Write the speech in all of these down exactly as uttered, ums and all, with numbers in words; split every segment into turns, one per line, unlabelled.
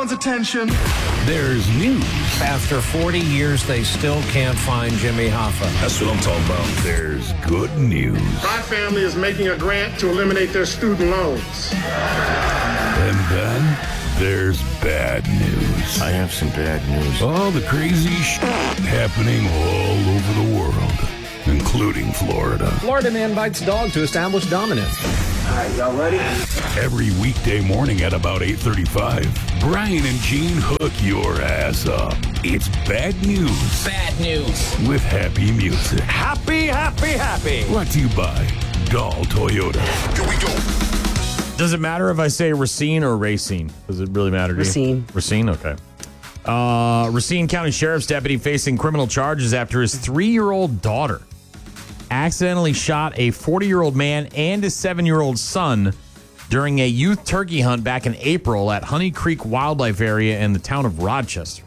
everyone's attention.
There's news.
After forty years, they still can't find Jimmy Hoffa.
That's what I'm talking about. There's good news.
My family is making a grant to eliminate their student loans.
And then there's bad news.
I have some bad news.
All the crazy shit happening all over the world, including Florida.
Florida man bites dog to establish dominance.
All right, y'all ready?
Every weekday morning at about eight thirty-five, Brian and Gene hook your ass up. It's bad news.
Bad news.
With happy music.
Happy, happy, happy.
Brought to you by Dahl Toyota.
Here we go.
Does it matter if I say Racine or Racine? Does it really matter to
Racine.
you? Racine. Okay. Uh, Racine County Sheriff's deputy facing criminal charges after his three-year-old daughter accidentally shot a forty-year-old man and his seven-year-old son during a youth turkey hunt back in April at Honey Creek Wildlife Area in the town of Rochester.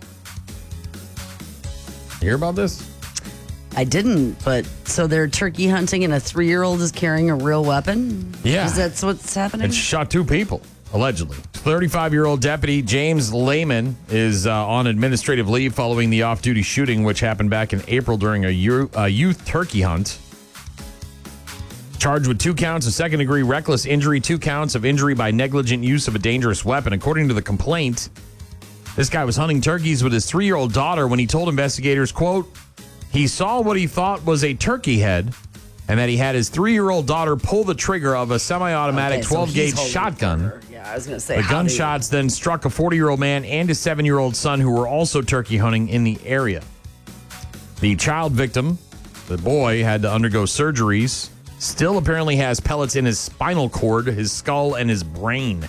You hear about this?
I didn't, but so they're turkey hunting and a three-year-old is carrying a real weapon?
Yeah.
Is that what's happening?
It shot two people, allegedly. thirty-five-year-old deputy James Lehman is uh, on administrative leave following the off-duty shooting, which happened back in April during a year, uh, youth turkey hunt. Charged with two counts of second-degree reckless injury, two counts of injury by negligent use of a dangerous weapon. According to the complaint, this guy was hunting turkeys with his three-year-old daughter when he told investigators, quote, he saw what he thought was a turkey head and that he had his three-year-old daughter pull the trigger of a semi-automatic
Okay, so
twelve-gauge
he's holding
shotgun.
her. Yeah, I was going to say.
The
how do you-
gunshots then struck a forty-year-old man and his seven-year-old son who were also turkey hunting in the area. The child victim, the boy, had to undergo surgeries. Still apparently has pellets in his spinal cord, his skull, and his brain.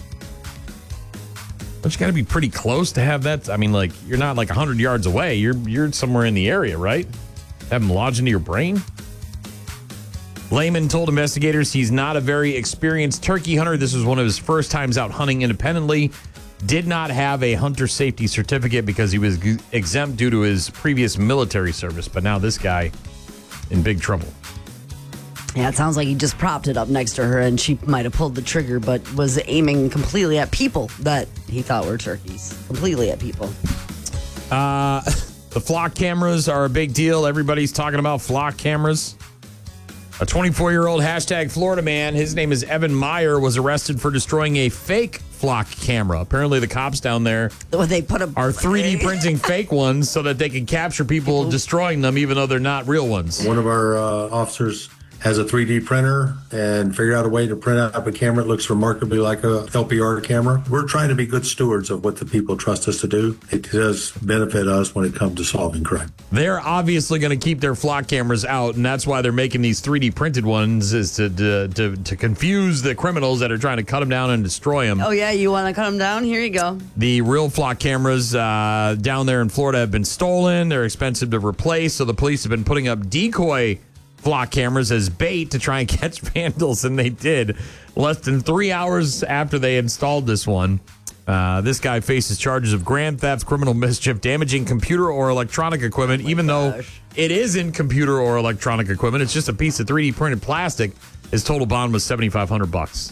But you got to be pretty close to have that. I mean, like, you're not like one hundred yards away. You're you're somewhere in the area, right? Have them lodge into your brain? Lehman told investigators he's not a very experienced turkey hunter. This was one of his first times out hunting independently. Did not have a hunter safety certificate because he was g- exempt due to his previous military service. But now this guy in big trouble.
Yeah, it sounds like he just propped it up next to her and she might have pulled the trigger, but was aiming completely at people that he thought were turkeys. Completely at people.
Uh, the flock cameras are a big deal. Everybody's talking about flock cameras. A twenty-four-year-old hashtag Florida man, his name is Evan Meyer, was arrested for destroying a fake flock camera. Apparently the cops down there
Well, they put a,
are three D printing fake ones so that they can capture people, people destroying them even though they're not real ones.
One of our uh, officers has a three D printer and figured out a way to print out a camera that looks remarkably like a L P R camera. We're trying to be good stewards of what the people trust us to do. It does benefit us when it comes to solving crime.
They're obviously going to keep their flock cameras out, and that's why they're making these three D printed ones, is to, to to to confuse the criminals that are trying to cut them down and destroy them.
Oh, yeah, you want to cut them down? Here you go.
The real flock cameras uh, down there in Florida have been stolen. They're expensive to replace, so the police have been putting up decoy flock cameras as bait to try and catch vandals, and they did. Less than three hours after they installed this one, uh, this guy faces charges of grand theft, criminal mischief, damaging computer or electronic equipment,
oh
even
gosh.
though it isn't computer or electronic equipment. It's just a piece of three D printed plastic. His total bond was seventy-five hundred bucks.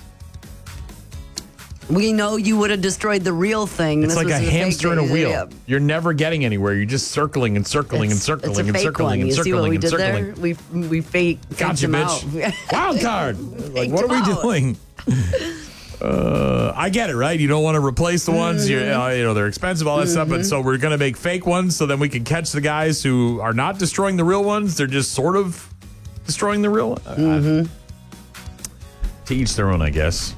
We know you would have destroyed the real thing.
It's
This
like
was
a
fake
hamster in a
thing.
wheel.
Yeah.
You're never getting anywhere. You're just circling and circling and
It's-
circling
it's a
and
fake
circling
one.
and
You see what
circling
we
and
did
circling.
there? We we fake
Gotcha, bitch. Wild card. Like, what are we doing? Uh, I get it, right? You don't want to replace the ones. Mm-hmm. You, uh, you know, they're expensive, all that mm-hmm. stuff. But so we're going to make fake ones so then we can catch the guys who are not destroying the real ones. They're just sort of destroying the real one.
Mm-hmm.
Uh, to each their own, I guess.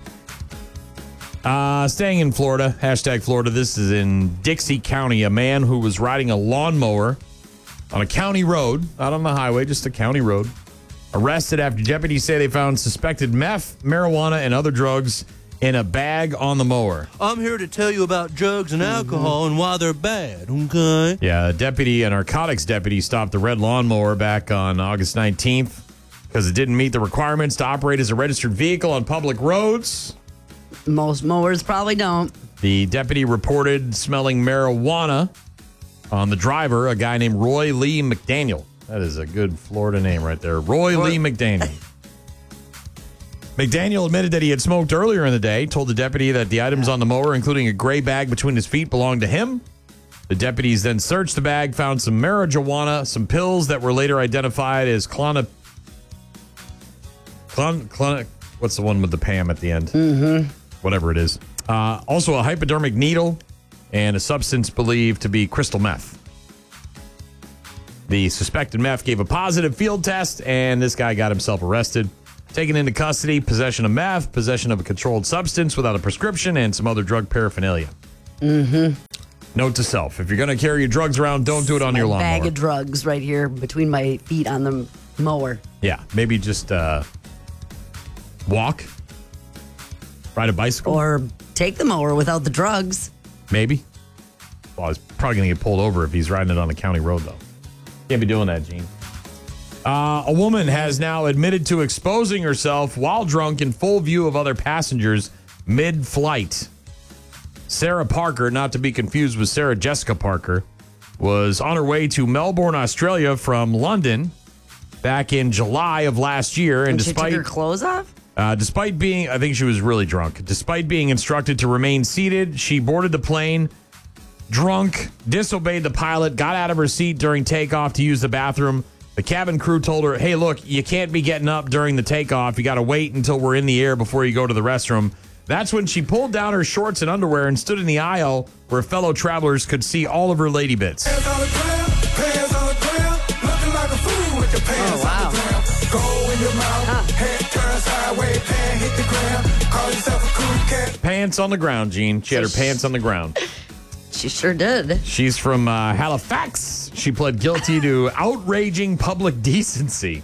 Uh, staying in Florida, hashtag Florida. This is in Dixie County. A man who was riding a lawnmower on a county road, not on the highway, just a county road, arrested after deputies say they found suspected meth, marijuana, and other drugs in a bag on the mower.
I'm here to tell you about drugs and alcohol mm-hmm. and why they're bad, okay?
Yeah, a deputy, a narcotics deputy, stopped the red lawnmower back on August nineteenth because it didn't meet the requirements to operate as a registered vehicle on public roads.
Most mowers probably don't.
The deputy reported smelling marijuana on the driver, a guy named Roy Lee McDaniel. That is a good Florida name right there. Roy Lee McDaniel. McDaniel admitted that he had smoked earlier in the day, told the deputy that the items on the mower, including a gray bag between his feet, belonged to him. The deputies then searched the bag, found some marijuana, some pills that were later identified as clona... Clon, clon, what's the one with the Pam at the end?
Mm-hmm.
Whatever it is. Uh, also a hypodermic needle and a substance believed to be crystal meth. The suspected meth gave a positive field test, and this guy got himself arrested. Taken into custody, possession of meth, possession of a controlled substance without a prescription, and some other drug paraphernalia.
Mm-hmm.
Note to self, if you're going to carry your drugs around, don't do it on your lawnmower.
Bag of drugs right here between my feet on the mower.
Yeah, maybe just uh, walk, ride a bicycle.
Or take the mower without the drugs.
Maybe. Well, he's probably going to get pulled over if he's riding it on a county road, though. Can't be doing that, Gene. Uh, a woman has now admitted to exposing herself while drunk in full view of other passengers mid-flight. Sarah Parker, not to be confused with Sarah Jessica Parker, was on her way to Melbourne, Australia from London back in July of last year. And,
and
despite
she took her clothes off?
Uh, despite being, I think she was really drunk. Despite being instructed to remain seated, she boarded the plane drunk, disobeyed the pilot, got out of her seat during takeoff to use the bathroom. The cabin crew told her, hey, look, you can't be getting up during the takeoff. You got to wait until we're in the air before you go to the restroom. That's when she pulled down her shorts and underwear and stood in the aisle where fellow travelers could see all of her lady bits.
Oh, wow. Huh.
Pants on the ground, Gene. She had her pants on the ground.
She sure did.
She's from uh, Halifax. She pled guilty to outraging public decency.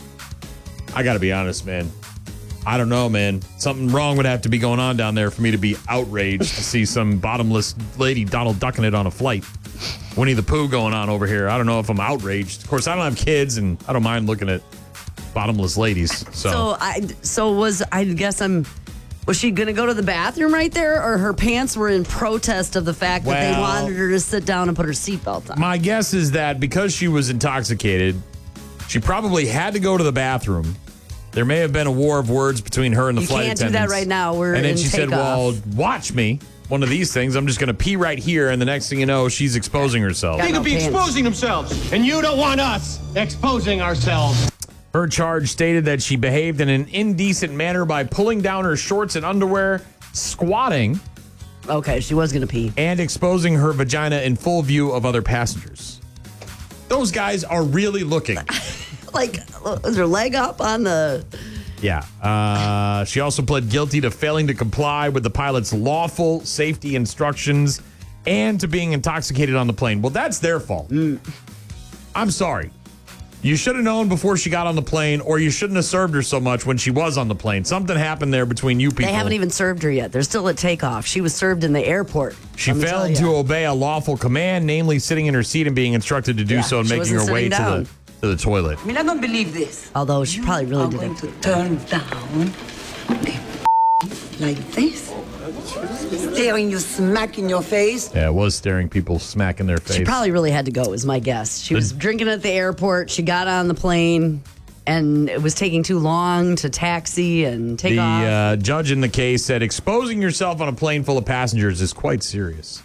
I got to be honest, man. I don't know, man. Something wrong would have to be going on down there for me to be outraged to see some bottomless lady Donald ducking it on a flight. Winnie the Pooh going on over here. I don't know if I'm outraged. Of course, I don't have kids, and I don't mind looking at bottomless ladies. So,
so I so was I guess I'm. Was she going to go to the bathroom right there, or her pants were in protest of the fact that
Well,
they wanted her to sit down and put her seatbelt on?
My guess is that because she was intoxicated, she probably had to go to the bathroom. There may have been a war of words between her and the
You
flight
can't
attendants.
do that right now. We're
And then
in
she said,
takeoff.
well, watch me. One of these things. I'm just going to pee right here. And the next thing you know, she's exposing herself.
They
no
could be
pants.
exposing themselves, and you don't want us exposing ourselves.
Her charge stated that she behaved in an indecent manner by pulling down her shorts and underwear, squatting,
Okay, she was going to pee.
and exposing her vagina in full view of other passengers. Those guys are really looking.
Like, was her leg up on the...
Yeah. Uh, she also pled guilty to failing to comply with the pilot's lawful safety instructions and to being intoxicated on the plane. Well, that's their fault.
Mm.
I'm sorry. You should have known before she got on the plane, or you shouldn't have served her so much when she was on the plane. Something happened there between you people.
They haven't even served her yet. They're still at takeoff. She was served in the airport.
She
let me tell
failed
ya.
to obey a lawful command, namely sitting in her seat and being instructed to do
Yeah,
so and
she
making her
wasn't
way
sitting
to
down.
the, to the toilet.
I mean, I don't believe this.
Although she probably really
I'm going
didn't.
to turn down okay, like this. Staring you smack in your face.
Yeah, it was staring people smack in their face.
She probably really had to go, is my guess. She was drinking at the airport. She got on the plane, and it was taking too long to taxi and take
The
off.
uh, judge in the case said exposing yourself on a plane full of passengers is quite serious.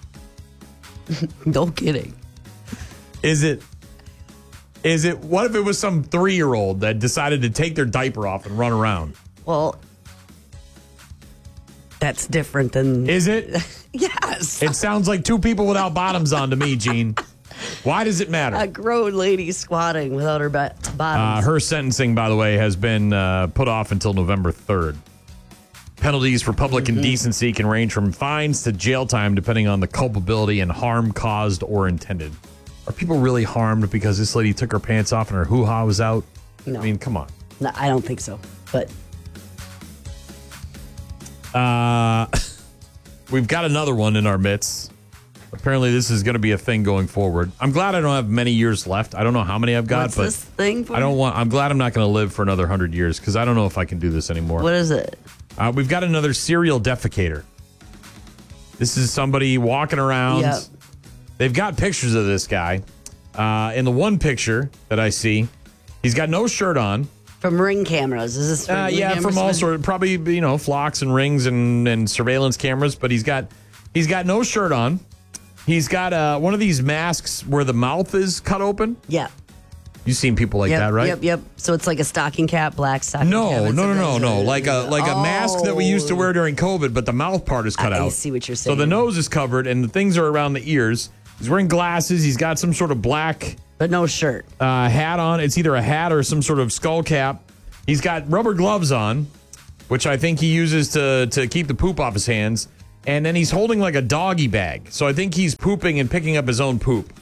No kidding.
Is it? Is it? What if it was some three-year-old that decided to take their diaper off and run around?
Well, that's different than...
Is it?
Yes.
It sounds like two people without bottoms on to me, Gene. Why does it matter?
A grown lady squatting without her ba-
Uh,
bottoms.
her sentencing, by the way, has been uh, put off until November third. Penalties for public
Mm-hmm.
indecency can range from fines to jail time, depending on the culpability and harm caused or intended. Are people really harmed because this lady took her pants off and her hoo-ha was out?
No.
I mean, come on.
No, I don't think so. But
Uh, we've got another one in our midst. Apparently, this is going to be a thing going forward. I'm glad I don't have many years left. I don't know how many I've got,
what's
but
this thing for?
I don't want. I'm glad I'm not going to live for another hundred years because I don't know if I can do this anymore.
What is it?
Uh, we've got another serial defecator. This is somebody walking around.
Yep.
They've got pictures of this guy. Uh, in the one picture that I see, he's got no shirt on.
From Ring cameras. Is this from
Uh,
Ring
yeah,
cameras?
from all sort, probably you know flocks and rings and, and surveillance cameras. But he's got he's got no shirt on. He's got uh, one of these masks where the mouth is cut open.
Yeah.
You've seen people like
yep,
that, right?
Yep, yep. So it's like a stocking cap, black stocking
No,
cap.
no,
It's
no,
a-
no, no. Like a like a
Oh.
mask that we used to wear during COVID, but the mouth part is cut
I
out.
see what you're
So
saying.
the nose is covered and the things are around the ears. He's wearing glasses. He's got some sort of black
But no shirt.
uh, hat on. It's either a hat or some sort of skull cap. He's got rubber gloves on, which I think he uses to to keep the poop off his hands. And then he's holding like a doggy bag. So I think he's pooping and picking up his own poop.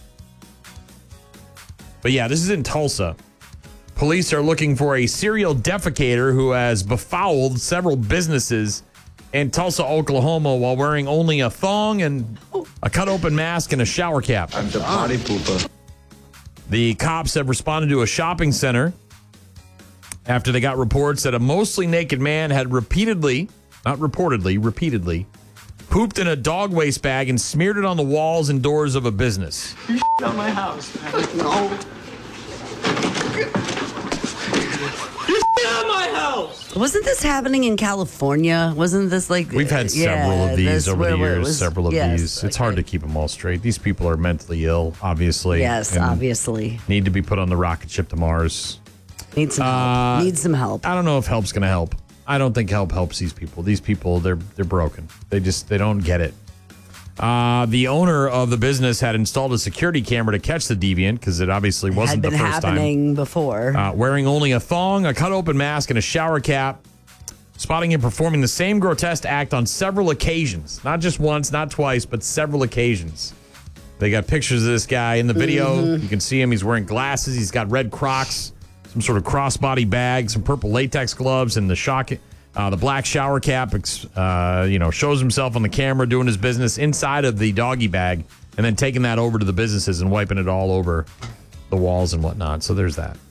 But yeah, this is in Tulsa. Police are looking for a serial defecator who has befouled several businesses in Tulsa, Oklahoma, while wearing only a thong and a cut open mask and a shower cap.
I'm the party pooper.
The cops have responded to a shopping center after they got reports that a mostly naked man had repeatedly, not reportedly, repeatedly, pooped in a dog waste bag and smeared it on the walls and doors of a business.
You on my house. No.
Wasn't this happening in California? Wasn't this like
We've had
yeah,
several of these
this
over
where-
the
where it
years,
was-
several of
yes,
these. It's
okay.
hard to keep them all straight. These people are mentally ill, obviously.
Yes,
and
obviously.
Need to be put on the rocket ship to Mars.
Need some
Uh,
help. Need some help.
I don't know if help's going to help. I don't think help helps these people. These people, they're they're broken. They just they don't get it. Uh, the owner of the business had installed a security camera to catch the deviant because it obviously wasn't
Had been
the first
happening before.
time. Uh, wearing only a thong, a cut open mask, and a shower cap. Spotting him performing the same grotesque act on several occasions. Not just once, not twice, but several occasions. They got pictures of this guy in the video.
Mm-hmm.
You can see him. He's wearing glasses. He's got red Crocs, some sort of crossbody bag, some purple latex gloves, and the shock, uh, the black shower cap. Uh, you know, shows himself on the camera doing his business inside of the doggy bag, and then taking that over to the businesses and wiping it all over the walls and whatnot. So there's that.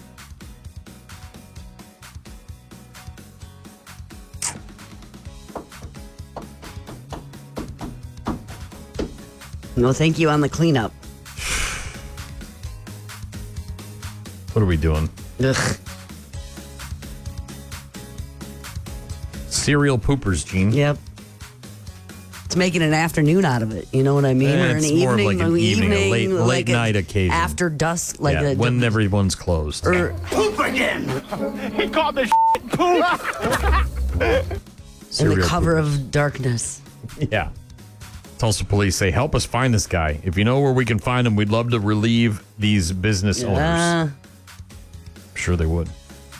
No, thank you on the cleanup.
What are we doing?
Ugh.
Serial poopers, Gene.
Yep. It's making an afternoon out of it. You know what I mean?
Eh,
or an
it's more of
evening,
like an
an
evening, a late- late
like a
night occasion.
after dusk, like
yeah,
a
when everyone's closed.
or,
He called this poop.
in
Serial
the cover
poopers.
of darkness.
Yeah. Tulsa police say, help us find this guy. If you know where we can find him, we'd love to relieve these business owners.
Uh,
I'm sure they would.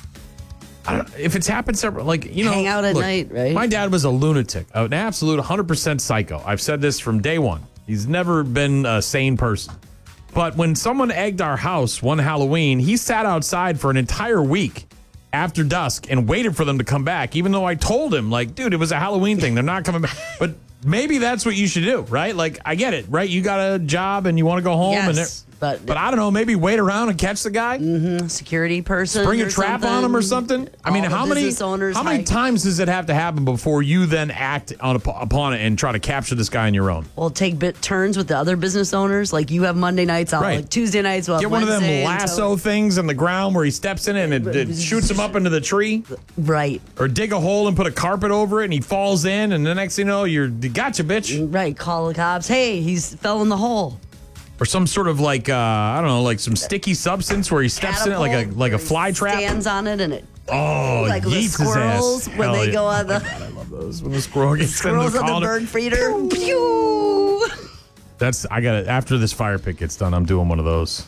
I don't, if it's happened several, like, you know.
Hang out at
look,
night, right?
My dad was a lunatic, an absolute one hundred percent psycho. I've said this from day one. He's never been a sane person. But when someone egged our house one Halloween, he sat outside for an entire week after dusk and waited for them to come back, even though I told him, like, dude, it was a Halloween thing. They're not coming back. But maybe that's what you should do, right? Like, I get it, right? You got a job and you want to go home. and
Yes, but-
but I don't know, maybe wait around and catch the guy?
security person.
Bring a
or
trap
something.
on him or something. I mean,
All the
how many
business owners
how many
hike-
times does it have to happen before you then act on upon it and try to capture this guy on your own?
Well, take bit turns with the other business owners. Like you have Monday nights, I'll
Right.
like Tuesday nights. We'll have
Get one of them
Wednesday
lasso
until-
things in the ground where he steps in it and it, it shoots him up into the tree,
Right,
or dig a hole and put a carpet over it and he falls in, and the next thing you know, you're you gotcha, bitch.
right. Call the cops. Hey, he's fell in the hole.
Or some sort of like uh, I don't know, like some sticky substance where he steps in it like a
Catapult,
like a
where he
fly trap.
Stands on it and it.
Oh,
like the
yeets his
squirrels
ass.
when
Hell
they
yeah.
go on the
I love those when the squirrel gets
squirrels
in
on
the
the
corner.
bird feeder. Pew!
That's I got it. After this fire pit gets done, I'm doing one of those.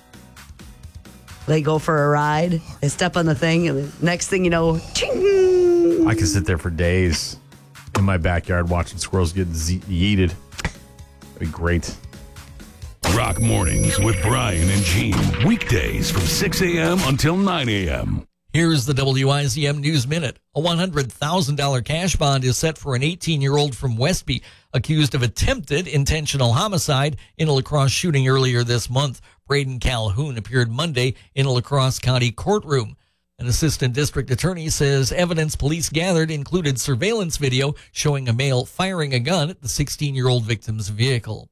They go for a ride. They step on the thing, and the next thing you know, ching!
I can sit there for days in my backyard watching squirrels get ze- yeeted. It'd be great.
Rock Mornings with Brian and Gene. Weekdays from six a.m. until nine a.m.
Here's the W I Z M News Minute. A one hundred thousand dollars cash bond is set for an eighteen-year-old from Westby accused of attempted intentional homicide in a La Crosse shooting earlier this month. Braden Calhoun appeared Monday in a La Crosse County courtroom. An assistant district attorney says evidence police gathered included surveillance video showing a male firing a gun at the sixteen-year-old victim's vehicle.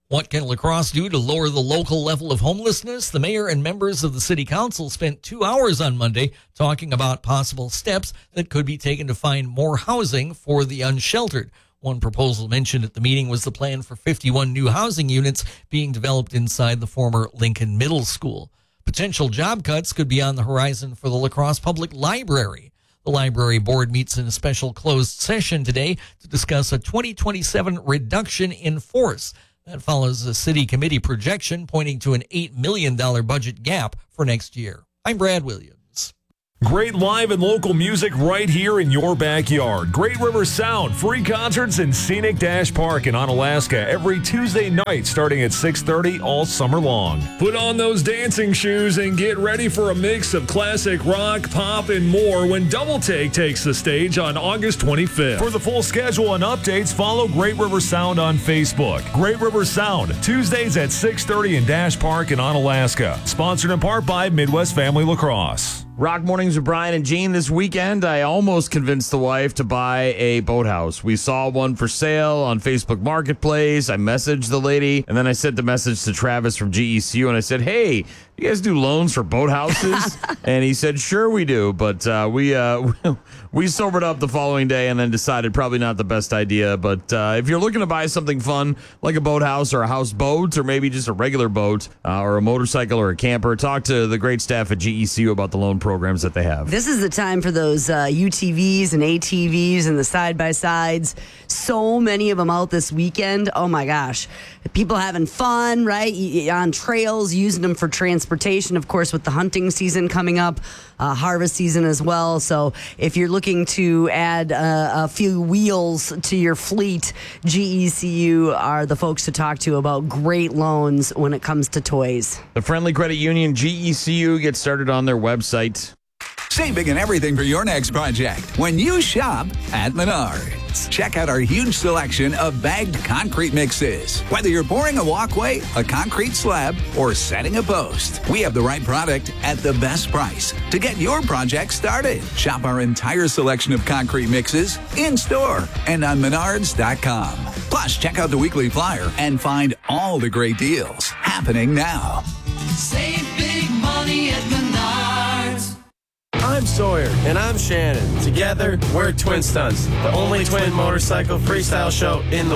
What can La Crosse do to lower the local level of homelessness? The mayor and members of the city council spent two hours on Monday talking about possible steps that could be taken to find more housing for the unsheltered. One proposal mentioned at the meeting was the plan for fifty-one new housing units being developed inside the former Lincoln Middle School. Potential job cuts could be on the horizon for the La Crosse Public Library. The library board meets in a special closed session today to discuss a twenty twenty-seven reduction in force. That follows a city committee projection pointing to an eight million dollars budget gap for next year. I'm Brad Williams.
Great live and local music right here in your backyard. Great River Sound, free concerts in Scenic Dash Park in Onalaska every Tuesday night starting at six thirty all summer long. Put on those dancing shoes and get ready for a mix of classic rock, pop, and more when Double Take takes the stage on August twenty-fifth. For the full schedule and updates, follow Great River Sound on Facebook. Great River Sound, Tuesdays at six thirty in Dash Park in Onalaska. Sponsored in part by Midwest Family Lacrosse.
Rock Mornings with Brian and Gene this weekend. I almost convinced the wife to buy a boathouse. We saw one for sale on Facebook Marketplace. I messaged the lady, and then I sent the message to Travis from G E C U, and I said, hey, you guys do loans for boathouses? And he said, sure we do. But uh, we uh, we sobered up the following day and then decided probably not the best idea. But uh, if you're looking to buy something fun like a boathouse or a houseboat or maybe just a regular boat uh, or a motorcycle or a camper, talk to the great staff at G E C U about the loan programs that they have.
This is the time for those uh, U T Vs and A T Vs and the side-by-sides. So many of them out this weekend. Oh, my gosh. People having fun, right, on trails, using them for transportation, of course, with the hunting season coming up, uh, harvest season as well. So if you're looking to add uh, a few wheels to your fleet, G E C U are the folks to talk to about great loans when it comes to toys.
The Friendly Credit Union, G E C U, gets started on their website.
Save big and everything for your next project when you shop at Menards. Check out our huge selection of bagged concrete mixes. Whether you're pouring a walkway, a concrete slab, or setting a post, we have the right product at the best price to get your project started. Shop our entire selection of concrete mixes in-store and on menards dot com. Plus, check out the weekly flyer and find all the great deals happening now.
Save big money at Menards.
I'm Sawyer. And I'm Shannon. Together, we're Twin Stunts, the only twin motorcycle freestyle show in the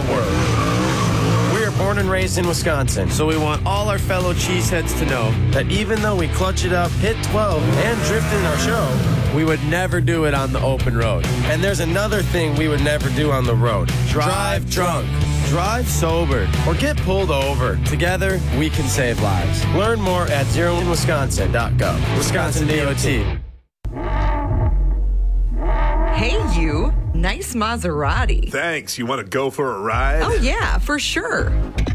world. We are born and raised in Wisconsin, so we want all our fellow cheeseheads to know that even though we clutch it up, hit twelve, and drift in our show, we would never do it on the open road. And there's another thing we would never do on the road. Drive drunk. Drive sober or get pulled over. Together, we can save lives. Learn more at zero in wisconsin dot gov. Wisconsin D O T.
Hey, you. Nice Maserati.
Thanks. You want to go for a ride?
Oh, yeah, for sure.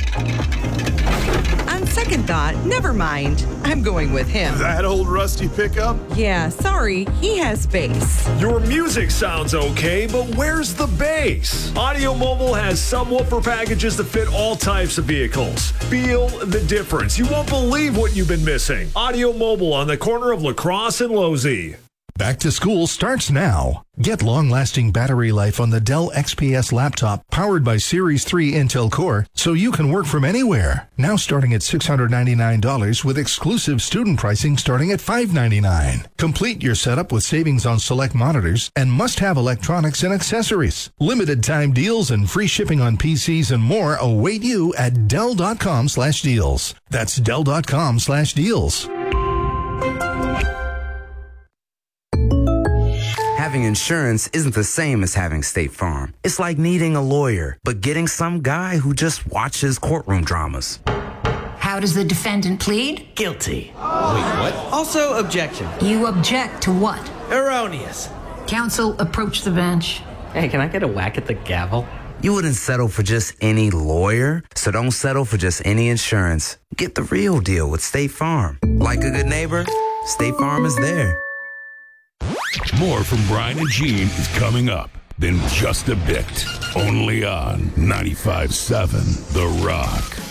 On second thought, never mind. I'm going with him.
That old rusty pickup?
Yeah, sorry. He has bass.
Your music sounds okay, but where's the bass? Audio Mobile has subwoofer packages that fit all types of vehicles. Feel the difference. You won't believe what you've been missing. Audio Mobile on the corner of La Crosse and Losey.
Back to school starts now. Get long-lasting battery life on the Dell X P S laptop powered by Series three Intel Core so you can work from anywhere. Now starting at six hundred ninety-nine dollars with exclusive student pricing starting at five hundred ninety-nine dollars. Complete your setup with savings on select monitors and must-have electronics and accessories. Limited time deals and free shipping on P Cs and more await you at Dell.com slash deals. That's Dell.com slash deals.
Having insurance isn't the same as having State Farm. It's like needing a lawyer, but getting some guy who just watches courtroom dramas.
How does the defendant plead?
Guilty.
Wait, what?
Also, objection.
You object to what?
Erroneous.
Counsel, approach the bench.
Hey, can I get a whack at the gavel?
You wouldn't settle for just any lawyer, so don't settle for just any insurance. Get the real deal with State Farm. Like a good neighbor, State Farm is there.
More from Brian and Gene is coming up in just a bit. Only on ninety-five point seven The Rock.